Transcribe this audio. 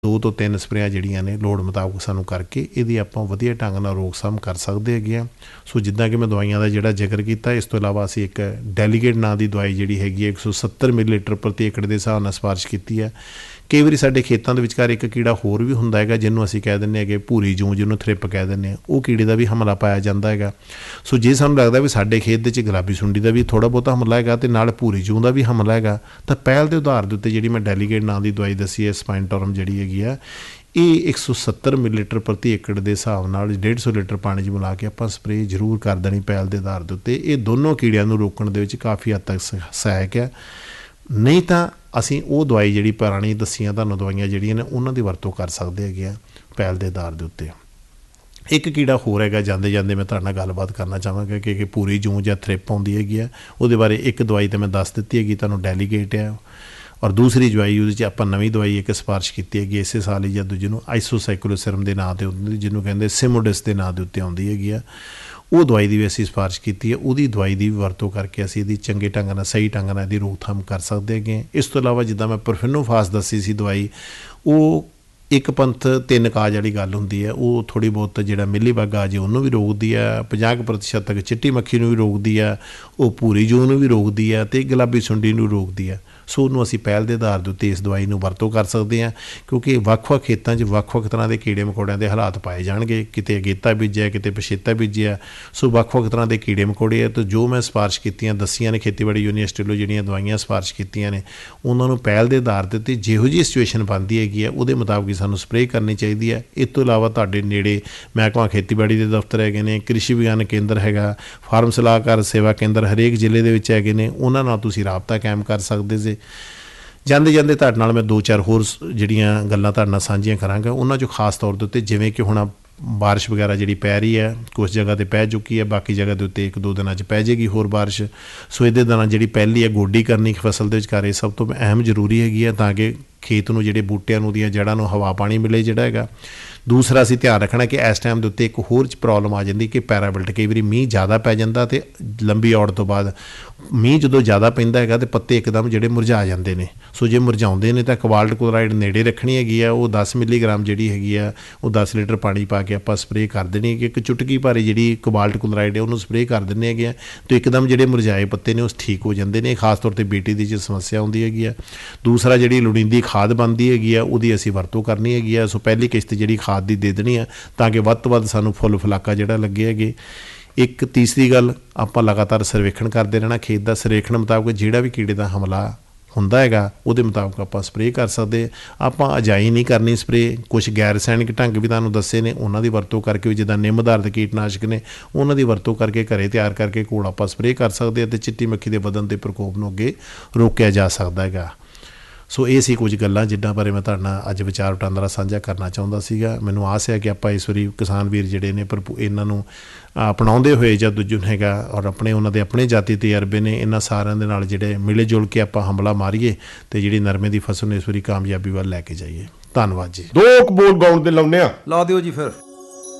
2 ਤੋਂ 3 ਸਪਰੇਆਂ ਜਿਹੜੀਆਂ ਨੇ ਲੋੜ ਮੁਤਾਬਕ ਸਾਨੂੰ ਕਰਕੇ ਇਹਦੀ ਆਪਾਂ ਵਧੀਆ ਢੰਗ ਨਾਲ ਰੋਕਥਾਮ ਕਰ ਸਕਦੇ ਹੈਗੇ ਆ। ਸੋ ਜਿੱਦਾਂ ਕਿ ਮੈਂ ਦਵਾਈਆਂ ਦਾ ਜਿਹੜਾ ਜ਼ਿਕਰ ਕੀਤਾ, ਇਸ ਤੋਂ ਇਲਾਵਾ ਅਸੀਂ ਇੱਕ ਡੈਲੀਗੇਟ ਨਾਂ ਦੀ ਦਵਾਈ ਜਿਹੜੀ ਹੈਗੀ ਹੈ 170 ਮਿਲੀਲੀਟਰ ਪ੍ਰਤੀ ਏਕੜ ਦੇ ਹਿਸਾਬ ਨਾਲ ਸਿਫਾਰਿਸ਼ ਕੀਤੀ ਹੈ। ਕਈ ਵਾਰੀ ਸਾਡੇ ਖੇਤਾਂ ਦੇ ਵਿਚਕਾਰ ਇੱਕ ਕੀੜਾ ਹੋਰ ਵੀ ਹੁੰਦਾ ਹੈਗਾ ਜਿਹਨੂੰ ਅਸੀਂ ਕਹਿ ਦਿੰਦੇ ਹੈਗੇ ਭੂਰੀ ਜੂੰ, ਜਿਹਨੂੰ ਥਰਿੱਪ ਕਹਿ ਦਿੰਦੇ ਹਾਂ, ਉਹ ਕੀੜੇ ਦਾ ਵੀ ਹਮਲਾ ਪਾਇਆ ਜਾਂਦਾ ਹੈਗਾ। ਸੋ ਜੇ ਸਾਨੂੰ ਲੱਗਦਾ ਵੀ ਸਾਡੇ ਖੇਤ ਦੇ ਵਿੱਚ ਗੁਲਾਬੀ ਸੁੰਡੀ ਦਾ ਵੀ ਥੋੜ੍ਹਾ ਬਹੁਤਾ ਹਮਲਾ ਹੈਗਾ ਅਤੇ ਨਾਲ ਭੂਰੀ ਜੂੰ ਦਾ ਵੀ ਹਮਲਾ ਹੈਗਾ, ਤਾਂ ਪਹਿਲ ਦੇ ਆਧਾਰ ਦੇ ਉੱਤੇ ਜਿਹੜੀ ਮੈਂ ਡੈਲੀਗੇਟ ਨਾਂ ਦੀ ਦਵਾਈ ਦੱਸੀ ਹੈ ਸਪਾਈਨਟੋਰਮ ਜਿਹੜੀ ਹੈਗੀ ਆ, ਇਹ 170 ਮਿਲੀਲੀਟਰ ਪ੍ਰਤੀ ਏਕੜ ਦੇ ਹਿਸਾਬ ਨਾਲ 150 ਲੀਟਰ ਪਾਣੀ 'ਚ ਮਿਲਾ ਕੇ ਆਪਾਂ ਸਪਰੇਅ ਜ਼ਰੂਰ ਕਰ ਦੇਣੀ ਪਹਿਲ ਦੇ ਆਧਾਰ ਦੇ ਉੱਤੇ। ਇਹ ਦੋਨੋਂ ਕੀੜਿਆਂ ਨੂੰ ਰੋਕਣ ਦੇ ਵਿੱਚ ਕਾਫੀ ਹੱਦ ਤੱਕ ਸਹਾਇਕ ਹੈ। ਨਹੀਂ ਤਾਂ ਅਸੀਂ ਉਹ ਦਵਾਈ ਜਿਹੜੀ ਪੁਰਾਣੀ ਦੱਸੀਆਂ ਤੁਹਾਨੂੰ ਦਵਾਈਆਂ ਜਿਹੜੀਆਂ ਨੇ ਉਹਨਾਂ ਦੀ ਵਰਤੋਂ ਕਰ ਸਕਦੇ ਹੈਗੇ ਆ ਪਹਿਲ ਦੇ ਆਧਾਰ ਦੇ ਉੱਤੇ। ਇੱਕ ਕੀੜਾ ਹੋਰ ਹੈਗਾ, ਜਾਂਦੇ ਜਾਂਦੇ ਮੈਂ ਤੁਹਾਡੇ ਨਾਲ ਗੱਲਬਾਤ ਕਰਨਾ ਚਾਹਾਂਗਾ ਕਿ ਪੂਰੀ ਜੂੰ ਜਾਂ ਥਰਿੱਪ ਆਉਂਦੀ ਹੈਗੀ ਆ, ਉਹਦੇ ਬਾਰੇ ਇੱਕ ਦਵਾਈ ਤਾਂ ਮੈਂ ਦੱਸ ਦਿੱਤੀ ਹੈਗੀ ਤੁਹਾਨੂੰ, ਡੈਲੀਗੇਟ ਹੈ। ਔਰ ਦੂਸਰੀ ਦਵਾਈ ਉਹਦੇ 'ਚ ਆਪਾਂ ਨਵੀਂ ਦਵਾਈ ਇੱਕ ਸਿਫਾਰਿਸ਼ ਕੀਤੀ ਹੈਗੀ ਇਸੇ ਸਾਲ ਹੀ ਜਾਂ ਦੂਜੇ ਨੂੰ, ਆਈਸੋਸਾਈਕਲੋਸਿਰਮ ਦੇ ਨਾਂ 'ਤੇ ਹੁੰਦੀ, ਜਿਹਨੂੰ ਕਹਿੰਦੇ ਸਿਮੋਡਿਸ ਦੇ ਨਾਂ ਦੇ ਉੱਤੇ ਆਉਂਦੀ ਹੈਗੀ ਆ। ਉਹ ਦਵਾਈ ਦੀ ਵੀ ਅਸੀਂ ਸਿਫਾਰਿਸ਼ ਕੀਤੀ ਹੈ। ਉਹਦੀ ਦਵਾਈ ਦੀ ਵਰਤੋਂ ਕਰਕੇ ਅਸੀਂ ਇਹਦੀ ਚੰਗੇ ਢੰਗ ਨਾਲ, ਸਹੀ ਢੰਗ ਨਾਲ ਇਹਦੀ ਰੋਕਥਾਮ ਕਰ ਸਕਦੇ ਹੈਗੇ। ਇਸ ਤੋਂ ਇਲਾਵਾ ਜਿੱਦਾਂ ਮੈਂ ਪ੍ਰੋਫੈਨੋਫਾਸ ਦੱਸੀ ਸੀ ਦਵਾਈ, ਉਹ ਇੱਕ ਪੰਥ 3 ਕਾਜ ਵਾਲੀ ਗੱਲ ਹੁੰਦੀ ਹੈ। ਉਹ ਥੋੜ੍ਹੀ ਬਹੁਤ ਜਿਹੜਾ ਮਿਲੀਬਗ ਆ ਜੇ ਉਹਨੂੰ ਵੀ ਰੋਕਦੀ ਹੈ, 50% ਤੱਕ ਚਿੱਟੀ ਮੱਖੀ ਨੂੰ ਵੀ ਰੋਕਦੀ ਹੈ, ਉਹ ਭੂਰੀ ਜੂੰ ਨੂੰ ਵੀ ਰੋਕਦੀ ਹੈ ਅਤੇ ਗੁਲਾਬੀ ਸੁੰਡੀ ਨੂੰ ਰੋਕਦੀ ਹੈ। ਸੋ ਉਹਨੂੰ ਅਸੀਂ ਪਹਿਲ ਦੇ ਆਧਾਰ ਦੇ ਉੱਤੇ ਇਸ ਦਵਾਈ ਨੂੰ ਵਰਤੋਂ ਕਰ ਸਕਦੇ ਹਾਂ, ਕਿਉਂਕਿ ਵੱਖ-ਵੱਖ ਖੇਤਾਂ 'ਚ ਵੱਖ-ਵੱਖ ਤਰ੍ਹਾਂ ਦੇ ਕੀੜੇ ਮਕੌੜਿਆਂ ਦੇ ਹਾਲਾਤ ਪਾਏ ਜਾਣਗੇ। ਕਿਤੇ ਅਗੇਤਾ ਬੀਜਿਆ, ਕਿਤੇ ਪਛੇਤਾ ਬੀਜਿਆ, ਸੋ ਵੱਖ-ਵੱਖ ਤਰ੍ਹਾਂ ਦੇ ਕੀੜੇ ਮਕੌੜੇ ਆ। ਤਾਂ ਜੋ ਮੈਂ ਸਿਫਾਰਿਸ਼ ਕੀਤੀਆਂ ਦੱਸੀਆਂ ਨੇ ਖੇਤੀਬਾੜੀ ਯੂਨੀਵਰਸਿਟੀ ਵੱਲੋਂ, ਜਿਹੜੀਆਂ ਦਵਾਈਆਂ ਸਿਫਾਰਿਸ਼ ਕੀਤੀਆਂ ਨੇ, ਉਹਨਾਂ ਨੂੰ ਪਹਿਲ ਦੇ ਆਧਾਰ ਦੇ ਉੱਤੇ ਜਿਹੋ ਜਿਹੀ ਸਿਚੁਏਸ਼ਨ ਬਣਦੀ ਹੈਗੀ ਆ ਉਹਦੇ ਮੁਤਾਬਕ ਹੀ ਸਾਨੂੰ ਸਪਰੇਅ ਕਰਨੀ ਚਾਹੀਦੀ ਹੈ। ਇਸ ਤੋਂ ਇਲਾਵਾ ਤੁਹਾਡੇ ਨੇੜੇ ਮਹਿਕਮਾ ਖੇਤੀਬਾੜੀ ਦੇ ਦਫ਼ਤਰ ਹੈਗੇ ਨੇ, ਕ੍ਰਿਸ਼ੀ ਵਿਗਿਆਨ ਕੇਂਦਰ ਹੈਗਾ, ਫਾਰਮ ਸਲਾਹਕਾਰ ਸੇਵਾ ਕੇਂਦਰ ਹਰੇਕ ਜ਼ਿਲ੍ਹੇ ਦੇ ਵਿੱਚ ਹੈਗੇ ਨੇ, ਉਹਨਾਂ ਨਾਲ ਤੁਸੀਂ ਰਾਬਤਾ ਕਾਇਮ ਕਰ ਸਕਦੇ ਜੇ। ਜਾਂਦੇ ਜਾਂਦੇ ਤੁਹਾਡੇ ਨਾਲ ਮੈਂ 2-4 ਹੋਰ ਜਿਹੜੀਆਂ ਗੱਲਾਂ ਤੁਹਾਡੇ ਨਾਲ ਸਾਂਝੀਆਂ ਕਰਾਂਗਾ। ਉਹਨਾਂ 'ਚੋਂ ਖਾਸ ਤੌਰ ਦੇ ਉੱਤੇ ਜਿਵੇਂ ਕਿ ਹੁਣ ਬਾਰਿਸ਼ ਵਗੈਰਾ ਜਿਹੜੀ ਪੈ ਰਹੀ ਹੈ, ਕੁਛ ਜਗ੍ਹਾ 'ਤੇ ਪੈ ਚੁੱਕੀ ਹੈ, ਬਾਕੀ ਜਗ੍ਹਾ ਦੇ ਉੱਤੇ 1-2 ਦਿਨਾਂ 'ਚ ਪੈ ਜਾਏਗੀ ਹੋਰ ਬਾਰਿਸ਼। ਸੋ ਇਹਦੇ ਦੌਰਾਨ ਜਿਹੜੀ ਪਹਿਲੀ ਹੈ ਗੋਡੀ ਕਰਨੀ ਫਸਲ ਦੇ ਵਿਚਕਾਰ, ਇਹ ਸਭ ਤੋਂ ਅਹਿਮ ਜ਼ਰੂਰੀ ਹੈਗੀ ਹੈ ਤਾਂ ਕਿ ਖੇਤ ਨੂੰ, ਜਿਹੜੇ ਬੂਟਿਆਂ ਨੂੰ, ਦੀਆਂ ਜੜ੍ਹਾਂ ਨੂੰ ਹਵਾ ਪਾਣੀ ਮਿਲੇ ਜਿਹੜਾ ਹੈਗਾ। ਦੂਸਰਾ ਅਸੀਂ ਧਿਆਨ ਰੱਖਣਾ ਕਿ ਇਸ ਟਾਈਮ ਦੇ ਉੱਤੇ ਇੱਕ ਹੋਰ ਪ੍ਰੋਬਲਮ ਆ ਜਾਂਦੀ ਕਿ ਪੈਰਾਬਿਲਟ, ਕਈ ਵਾਰੀ ਮੀਂਹ ਜ਼ਿਆਦਾ ਪੈ ਜਾਂਦਾ ਅਤੇ ਲੰਬੀ ਔੜ ਤੋਂ ਬਾਅਦ ਮੀਂਹ ਜਦੋਂ ਜ਼ਿਆਦਾ ਪੈਂਦਾ ਹੈਗਾ ਅਤੇ ਪੱਤੇ ਇੱਕਦਮ ਜਿਹੜੇ ਮੁਰਝਾ ਜਾਂਦੇ ਨੇ। ਸੋ ਜੇ ਮੁਰਝਾਉਂਦੇ ਨੇ ਤਾਂ ਕੋਬਾਲਟ ਕਲੋਰਾਈਡ ਨੇੜੇ ਰੱਖਣੀ ਹੈਗੀ ਆ, ਉਹ 10 ਮਿਲੀਗ੍ਰਾਮ ਜਿਹੜੀ ਹੈਗੀ ਆ ਉਹ 10 ਲੀਟਰ ਪਾਣੀ ਪਾ ਕੇ ਆਪਾਂ ਸਪਰੇਅ ਕਰ ਦੇਣੀ ਕਿ ਇੱਕ ਚੁਟਕੀ ਭਾਰੀ ਜਿਹੜੀ ਕੋਬਾਲਟ ਕਲੋਰਾਈਡ ਹੈ ਉਹਨੂੰ ਸਪਰੇਅ ਕਰ ਦਿੰਦੇ ਹੈਗੇ ਆ, ਅਤੇ ਇੱਕਦਮ ਜਿਹੜੇ ਮੁਰਝਾਏ ਪੱਤੇ ਨੇ ਉਹ ਠੀਕ ਹੋ ਜਾਂਦੇ ਨੇ। ਖਾਸ ਤੌਰ 'ਤੇ ਬੀਟੀ ਦੀ ਸਮੱਸਿਆ ਆਉਂਦੀ ਹੈਗੀ ਆ। ਦੂਸਰਾ ਜਿਹੜੀ ਲੋੜੀਂਦੀ ਖਾਦ ਬਣਦੀ ਹੈਗੀ ਆ ਉਹਦੀ ਅਸੀਂ ਵਰਤੋਂ ਕਰਨੀ ਹੈਗੀ ਆ। ਸੋ ਪਹਿਲੀ ਕਿਸ਼ਤ ਜਿਹੜੀ ਖਾਦ ਦੀ ਦੇ ਦੇਣੀ ਆ ਤਾਂ ਕਿ ਵੱਧ ਤੋਂ ਵੱਧ ਸਾਨੂੰ ਫੁੱਲ ਫਲਾਕਾ ਜਿਹੜਾ ਲੱਗੇ ਹੈਗੇ। ਇੱਕ ਤੀਸਰੀ ਗੱਲ, ਆਪਾਂ ਲਗਾਤਾਰ ਸਰਵੇਖਣ ਕਰਦੇ ਰਹਿਣਾ ਖੇਤ ਦਾ। ਸਰਵੇਖਣ ਮੁਤਾਬਕ ਜਿਹੜਾ ਵੀ ਕੀੜੇ ਦਾ ਹਮਲਾ ਹੁੰਦਾ ਹੈਗਾ ਉਹਦੇ ਮੁਤਾਬਕ ਆਪਾਂ ਸਪਰੇਅ ਕਰ ਸਕਦੇ। ਆਪਾਂ ਅਜਾਈ ਨਹੀਂ ਕਰਨੀ ਸਪਰੇਅ। ਕੁਛ ਗੈਰ ਰਸਾਇਣਿਕ ਢੰਗ ਵੀ ਤੁਹਾਨੂੰ ਦੱਸੇ ਨੇ, ਉਹਨਾਂ ਦੀ ਵਰਤੋਂ ਕਰਕੇ ਵੀ, ਜਿੱਦਾਂ ਨਿੰਮ ਆਧਾਰਿਤ ਕੀਟਨਾਸ਼ਕ ਨੇ, ਉਹਨਾਂ ਦੀ ਵਰਤੋਂ ਕਰਕੇ ਘਰੇ ਤਿਆਰ ਕਰਕੇ ਘੋਲ ਆਪਾਂ ਸਪਰੇਅ ਕਰ ਸਕਦੇ ਅਤੇ ਚਿੱਟੀ ਮੱਖੀ ਦੇ ਵਧਣ ਦੇ ਪ੍ਰਕੋਪ ਨੂੰ ਅੱਗੇ ਰੋਕਿਆ ਜਾ ਸਕਦਾ ਹੈਗਾ। ਸੋ ਇਹ ਸੀ ਕੁਝ ਗੱਲਾਂ ਜਿਨ੍ਹਾਂ ਬਾਰੇ ਮੈਂ ਤੁਹਾਡੇ ਨਾਲ ਅੱਜ ਵਿਚਾਰ ਵਟਾਂਦਰਾ ਸਾਂਝਾ ਕਰਨਾ ਚਾਹੁੰਦਾ ਸੀਗਾ। ਮੈਨੂੰ ਆਸ ਹੈ ਕਿ ਆਪਾਂ ਇਸ ਵਾਰੀ ਕਿਸਾਨ ਵੀਰ ਜਿਹੜੇ ਨੇ ਇਹਨਾਂ ਨੂੰ ਅਪਣਾਉਂਦੇ ਹੋਏ ਜਾਂ ਦੂਜੇ ਨੂੰ ਹੈਗਾ, ਔਰ ਉਹਨਾਂ ਦੇ ਆਪਣੇ ਜਾਤੀ ਤਜਰਬੇ ਨੇ, ਇਹਨਾਂ ਸਾਰਿਆਂ ਦੇ ਨਾਲ ਜਿਹੜੇ ਮਿਲੇ ਜੁਲ ਕੇ ਆਪਾਂ ਹਮਲਾ ਮਾਰੀਏ ਅਤੇ ਜਿਹੜੀ ਨਰਮੇ ਦੀ ਫਸਲ ਨੂੰ ਇਸ ਵਾਰੀ ਕਾਮਯਾਬੀ ਵੱਲ ਲੈ ਕੇ ਜਾਈਏ। ਧੰਨਵਾਦ ਜੀ। 2 ਬੋਲ ਗਾਉਣ ਦੇ ਲਾਉਂਦੇ ਆ, ਲਾ ਦਿਓ ਜੀ ਫਿਰ।